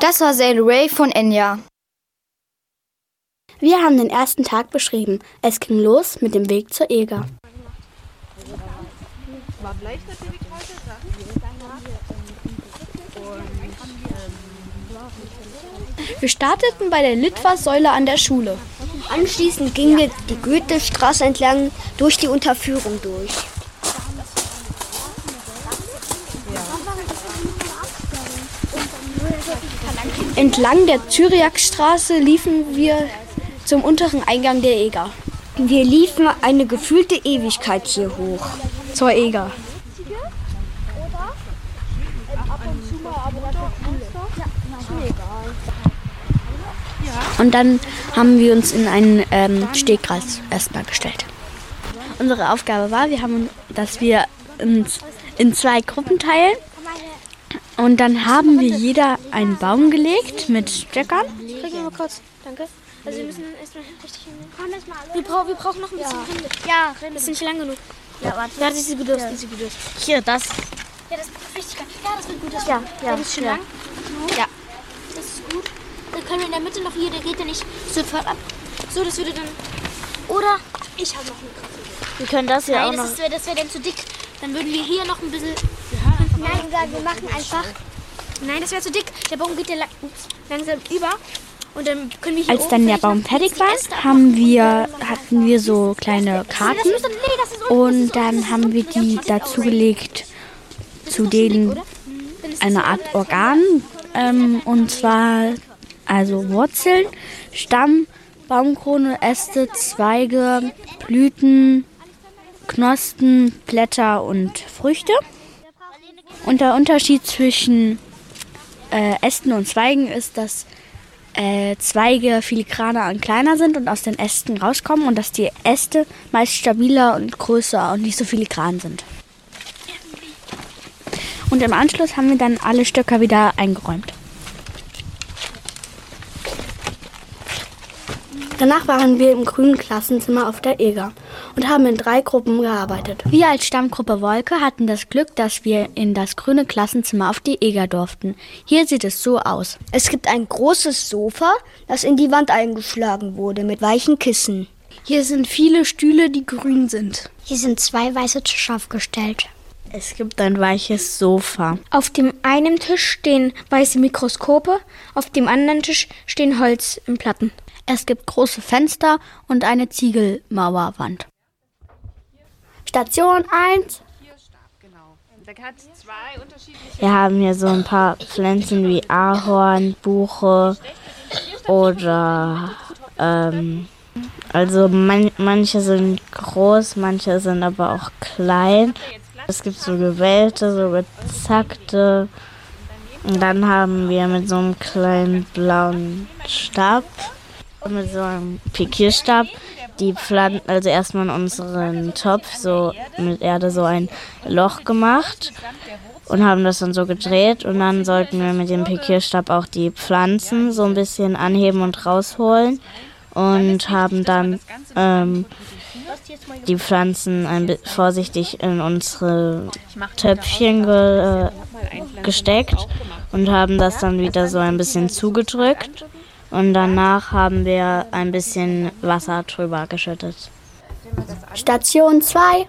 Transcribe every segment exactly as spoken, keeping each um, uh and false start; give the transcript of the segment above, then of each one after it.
Das war Sail Away von Enya. Wir haben den ersten Tag beschrieben. Es ging los mit dem Weg zur Eger. Wir starteten bei der Litfaßsäule an der Schule. Anschließend gingen wir die Goethestraße entlang durch die Unterführung durch. Entlang der Zyriakstraße liefen wir zum unteren Eingang der Eger. Wir liefen eine gefühlte Ewigkeit hier hoch. Zur Eger. Und dann haben wir uns in einen ähm, Stehkreis erstmal gestellt. Unsere Aufgabe war, wir haben, dass wir uns in zwei Gruppen teilen. Und dann haben wir jeder einen Baum gelegt mit Stöckern. Drück mal kurz, danke. Also wir müssen erstmal richtig hin. Wir, brauch, wir brauchen noch ein bisschen Rinde. Ja, Rinde. Das ist nicht lang genug. Ja, warte. Ja, das ist gut durch, ja. Das ist gut durch. Hier, das. Ja, das ist richtig geil. Ja, das wird gut. Das ja, wird, ja. Das ist schön ja. lang. So. Ja. Das ist gut. Dann können wir in der Mitte noch hier, der geht ja nicht sofort ab. So, das würde dann... Oder ich habe noch eine Kraft. Wir können das hier Nein, auch noch... das wäre das wär dann zu dick. Dann würden wir hier noch ein bisschen... Nein, wir machen einfach... Nein, das wäre zu dick. Der Baum geht ja lang, ups, langsam über. Und dann können wir hier Als dann der Baum fertig war, haben wir, hatten wir so kleine Karten und dann haben wir die dazugelegt zu denen eine Art Organ, ähm, und zwar also Wurzeln, Stamm, Baumkrone, Äste, Zweige, Blüten, Knospen, Blätter und Früchte. Und der Unterschied zwischen äh, Ästen und Zweigen ist, dass äh, Zweige filigraner und kleiner sind und aus den Ästen rauskommen und dass die Äste meist stabiler und größer und nicht so filigran sind. Und im Anschluss haben wir dann alle Stöcker wieder eingeräumt. Danach waren wir im grünen Klassenzimmer auf der Eger und haben in drei Gruppen gearbeitet. Wir als Stammgruppe Wolke hatten das Glück, dass wir in das grüne Klassenzimmer auf die Eger durften. Hier sieht es so aus. Es gibt ein großes Sofa, das in die Wand eingeschlagen wurde mit weichen Kissen. Hier sind viele Stühle, die grün sind. Hier sind zwei weiße Tische aufgestellt. Es gibt ein weiches Sofa. Auf dem einen Tisch stehen weiße Mikroskope, auf dem anderen Tisch stehen Holzplatten. Es gibt große Fenster und eine Ziegelmauerwand. Station eins. Wir haben hier so ein paar Pflanzen wie Ahorn, Buche oder ähm, also man, manche sind groß, manche sind aber auch klein. Es gibt so gewellte, so gezackte. Und dann haben wir mit so einem kleinen blauen Stab, mit so einem Pikierstab, die Pflanzen, also erstmal in unseren Topf so mit Erde so ein Loch gemacht und haben das dann so gedreht und dann sollten wir mit dem Pikierstab auch die Pflanzen so ein bisschen anheben und rausholen und haben dann ähm, die Pflanzen ein bisschen vorsichtig in unsere Töpfchen ge, äh, gesteckt und haben das dann wieder so ein bisschen zugedrückt. Und danach haben wir ein bisschen Wasser drüber geschüttet. Station zwei.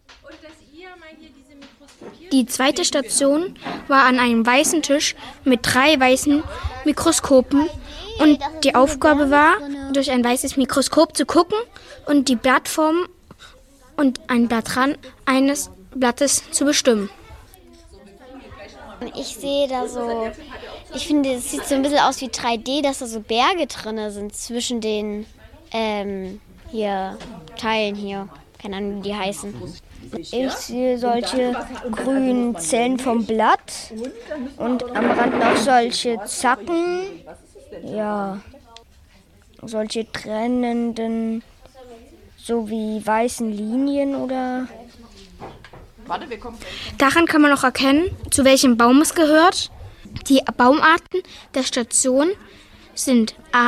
Die zweite Station war an einem weißen Tisch mit drei weißen Mikroskopen. Und die Aufgabe war, durch ein weißes Mikroskop zu gucken und die Blattform und ein Blattrand eines Blattes zu bestimmen. Ich sehe da so, ich finde, es sieht so ein bisschen aus wie drei D, dass da so Berge drin sind zwischen den ähm, hier Teilen hier. Keine Ahnung, wie die heißen. Ich sehe solche grünen Zellen vom Blatt und am Rand noch solche Zacken, ja, solche trennenden, so wie weißen Linien oder... Daran kann man auch erkennen, zu welchem Baum es gehört. Die Baumarten der Station sind